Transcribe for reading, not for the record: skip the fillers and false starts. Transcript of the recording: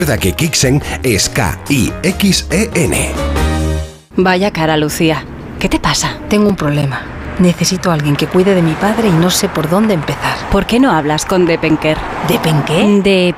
Recuerda que Kixen es K-I-X-E-N. Vaya cara, Lucía. ¿Qué te pasa? Tengo un problema. Necesito a alguien que cuide de mi padre y no sé por dónde empezar. ¿Por qué no hablas con Depenker? ¿Depenqué?